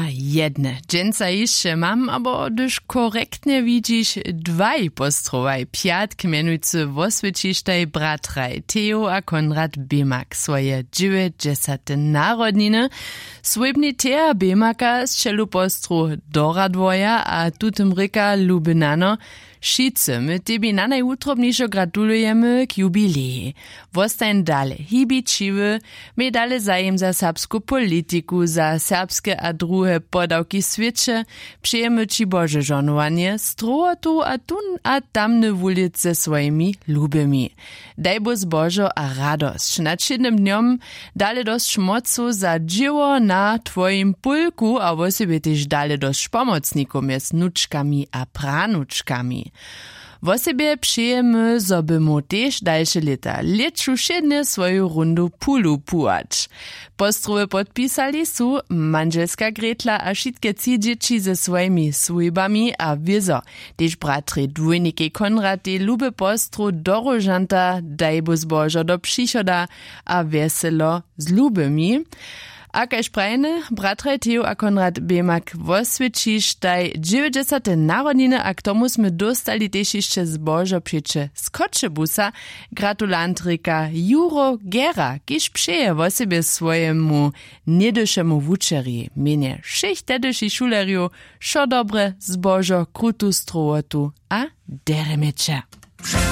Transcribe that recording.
A jedne dżęca jeszcze mam, abo gdyż korektnie widzisz dwaj postrowaj, piat kmenujcy woswycisztaj bratraj Theo a Konrad Bemak swoje 90. narodniny. Swojbni Thea Bemaka z čelu postru doradvoja a tutem ryka Lubinano. Šice, my tebi na najutrobniejsze gratulujemy k jubileji. Wostań dale hibičiwy, my dale zajem za serbsku politiku, za serbskie a druhe podawki świecie, przyjemy ci Boże żonowanie, strołotu a tun a tamne wulic ze swoimi lubymi. Daj bos Bożo a radość. Na 7 dniom dale dość mocu za dzieło na twoim pulku, a wosebie też dale dość pomocnikom z nuczkami a pranuczkami. Wosebie przyjemy, zoby mu też dalsze lata leczu šedne swoją rundu pulu pułać. Postrowy podpisali su manželska Gretla a šitke ci dzieci ze swoimi swójbami a wiezo. Też bratry dwójniki Konrad i luby postru dorożanta dajbu zbożo do przychoda a weselo z lubymi. A kaž prajne, bratraj Theo a Konrad Bemak wosvědčiš taj 90. narodniny a k tomu sme dostali tež ešte zbožo přeče z Kočebusa, gratulantrika Juro Gera, kiž přeje wosebie swojemu niedyšemu wučeri, mene všech tedyši šulerju, šo dobre zbožo, krutu strowotu a deremeče.